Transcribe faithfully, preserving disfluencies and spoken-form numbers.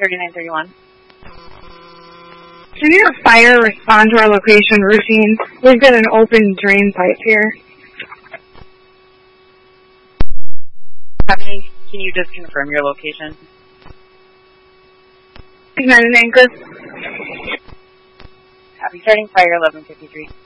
thirty-nine thirty-one. Can your fire respond to our location routine? We've got an open drain pipe here. Copy. Can you just confirm your location? Ignite an anchor. Copy. Starting fire eleven fifty-three.